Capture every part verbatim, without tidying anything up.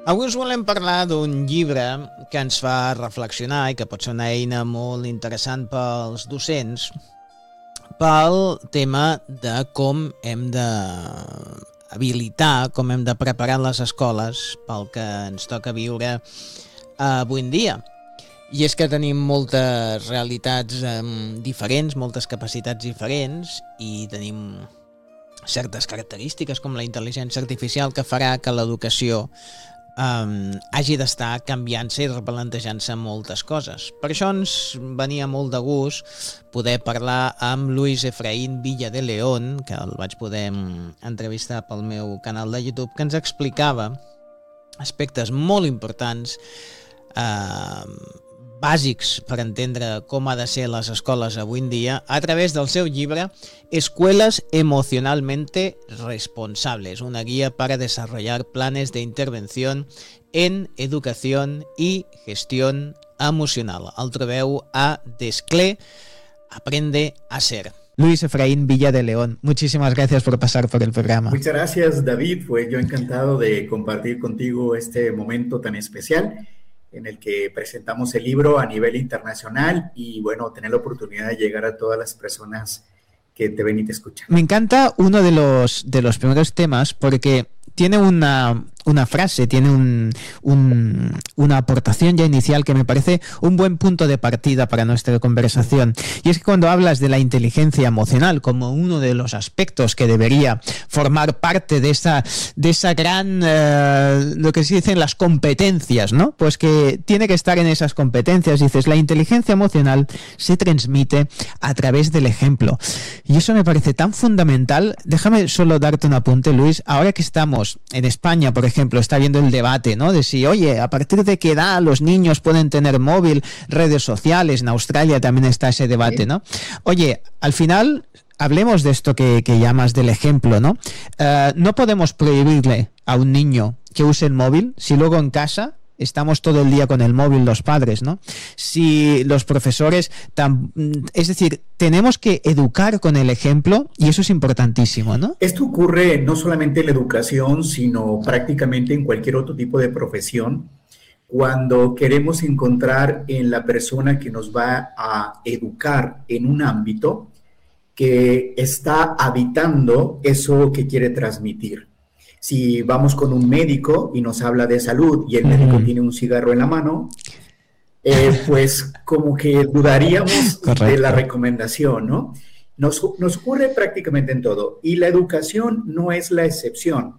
Avui us volem parlar d'un llibre que ens fa reflexionar i que pot ser una eina molt interessant pels docents pel tema de com hem d'habilitar, com hem de preparar les escoles pel que ens toca viure avui en dia. I és que tenim moltes realitats eh, diferents, moltes capacitats diferents i tenim certes característiques com la intel·ligència artificial que farà que l'educació Um, hagi d'estar canviant-se i replantejant-se moltes coses. Per això ens venia molt de gust poder parlar amb Luis Efraín Villa de León, que el vaig poder entrevistar pel meu canal de YouTube, que ens explicava aspectes molt importants, uh, bàsics per entendre com ha de ser les escoles avui en dia a través del seu llibre Escuelas emocionalmente responsables, una guía para desarrollar planes de intervención en educación y gestión emocional. El trobeu a Desclé, Aprende a ser. Luis Efraín Villa de León, muchísimas gracias por pasar por el programa. Muchas gracias, David. Fue yo encantado de compartir contigo este momento tan especial en el que presentamos el libro a nivel internacional y, bueno, tener la oportunidad de llegar a todas las personas que te ven y te escuchan. Me encanta uno de los, de los primeros temas porque tiene una, una frase, tiene un, un, una aportación ya inicial que me parece un buen punto de partida para nuestra conversación. Y es que cuando hablas de la inteligencia emocional como uno de los aspectos que debería formar parte de esa, de esa gran, eh, lo que se dicen las competencias, ¿no? Pues que tiene que estar en esas competencias. Dices, la inteligencia emocional se transmite a través del ejemplo. Y eso me parece tan fundamental. Déjame solo darte un apunte, Luis. Ahora que estamos en España, por ejemplo, está habiendo el debate, ¿no? De si, oye, a partir de qué edad los niños pueden tener móvil, redes sociales. En Australia también está ese debate, ¿no? Oye, al final, hablemos de esto que, que llamas del ejemplo, ¿no? Uh, no podemos prohibirle a un niño que use el móvil si luego en casa estamos todo el día con el móvil los padres, ¿no? Si los profesores, tam, es decir, tenemos que educar con el ejemplo y eso es importantísimo, ¿no? Esto ocurre no solamente en la educación, sino prácticamente en cualquier otro tipo de profesión. Cuando queremos encontrar en la persona que nos va a educar en un ámbito que está habitando eso que quiere transmitir. Si vamos con un médico y nos habla de salud y el uh-huh. médico tiene un cigarro en la mano, eh, pues como que dudaríamos Correcto. de la recomendación, ¿no? Nos, nos ocurre prácticamente en todo y la educación no es la excepción.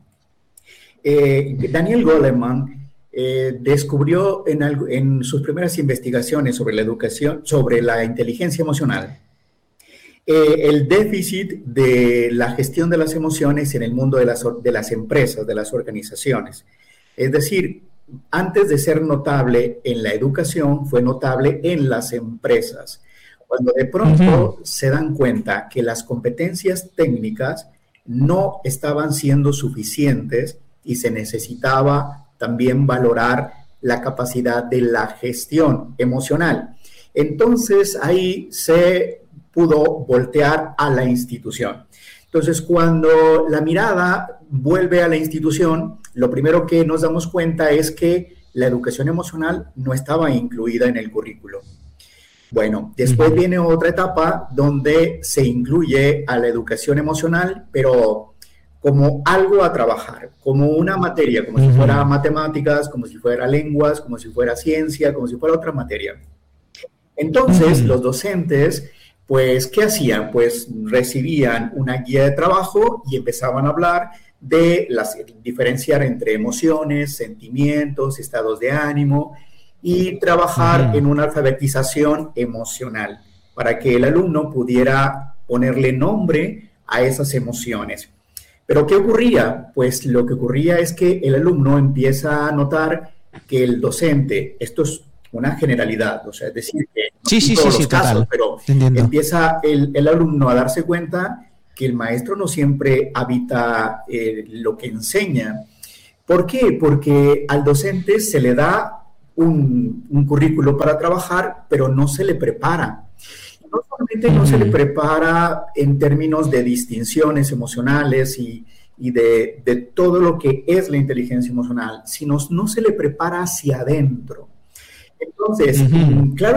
Eh, Daniel Goleman eh, descubrió en, algo, en sus primeras investigaciones sobre la educación, sobre la inteligencia emocional, Eh, el déficit de la gestión de las emociones en el mundo de las, de las empresas, de las organizaciones. Es decir, antes de ser notable en la educación, fue notable en las empresas. Cuando de pronto uh-huh. se dan cuenta que las competencias técnicas no estaban siendo suficientes y se necesitaba también valorar la capacidad de la gestión emocional. Entonces, ahí se pudo voltear a la institución. Entonces, cuando la mirada vuelve a la institución, lo primero que nos damos cuenta es que la educación emocional no estaba incluida en el currículo. Bueno, después uh-huh. viene otra etapa donde se incluye a la educación emocional, pero como algo a trabajar, como una materia, como uh-huh. si fuera matemáticas, como si fuera lenguas, como si fuera ciencia, como si fuera otra materia. Entonces, uh-huh. los docentes, pues, ¿qué hacían? Pues recibían una guía de trabajo y empezaban a hablar de las, diferenciar entre emociones, sentimientos, estados de ánimo y trabajar uh-huh. en una alfabetización emocional para que el alumno pudiera ponerle nombre a esas emociones. Pero ¿qué ocurría? Pues lo que ocurría es que el alumno empieza a notar que el docente, esto es una generalidad, o sea, es decir, que no sí, en sí, todos sí, los sí, casos, total. pero Entiendo. empieza el, el alumno a darse cuenta que el maestro no siempre habita eh, lo que enseña. ¿Por qué? Porque al docente se le da un, un currículo para trabajar, pero no se le prepara. No solamente no uh-huh. se le prepara en términos de distinciones emocionales y y de, de todo lo que es la inteligencia emocional, si no, no se le prepara hacia adentro. Entonces, uh-huh. claro